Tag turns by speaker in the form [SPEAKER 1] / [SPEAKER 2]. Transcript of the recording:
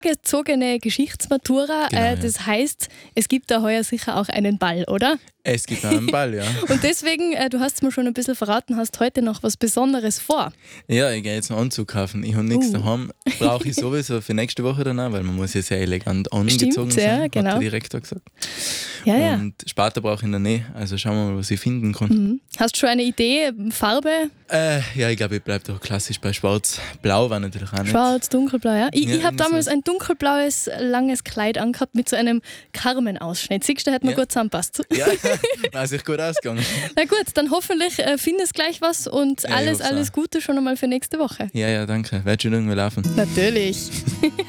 [SPEAKER 1] Gezogene Geschichtsmatura,
[SPEAKER 2] Genau,
[SPEAKER 1] das heißt, es gibt da heuer sicher auch einen Ball, oder?
[SPEAKER 2] Es gibt auch einen Ball, ja.
[SPEAKER 1] Und deswegen, du hast es mir schon ein bisschen verraten, hast heute noch was Besonderes vor.
[SPEAKER 2] Ja, ich gehe jetzt einen Anzug kaufen. Ich habe nichts daheim. Brauche ich sowieso für nächste Woche dann auch, weil man muss ja sehr elegant angezogen
[SPEAKER 1] Stimmt,
[SPEAKER 2] sein,
[SPEAKER 1] ja,
[SPEAKER 2] hat
[SPEAKER 1] genau.
[SPEAKER 2] der Direktor gesagt.
[SPEAKER 1] Ja.
[SPEAKER 2] Und Sparta brauche ich in der Nähe, also schauen wir mal, was ich finden kann.
[SPEAKER 1] Hast du schon eine Idee, Farbe?
[SPEAKER 2] Ja, ich glaube, ich bleibe doch klassisch bei Schwarz-Blau, war natürlich auch nicht.
[SPEAKER 1] Schwarz, dunkelblau, ja. Ich habe
[SPEAKER 2] irgendwie
[SPEAKER 1] damals
[SPEAKER 2] so.
[SPEAKER 1] ein dunkelblaues, langes Kleid angehabt mit so einem Carmen-Ausschnitt. Siehst du, da hätte man
[SPEAKER 2] Ja.
[SPEAKER 1] gut zusammenpasst.
[SPEAKER 2] Ja, war sich gut ausgegangen.
[SPEAKER 1] Na gut, dann hoffentlich findest gleich was und
[SPEAKER 2] Ja, ich
[SPEAKER 1] alles
[SPEAKER 2] hoff's auch.
[SPEAKER 1] Gute schon einmal für nächste Woche.
[SPEAKER 2] Ja, danke. Wird schon irgendwie laufen.
[SPEAKER 1] Natürlich.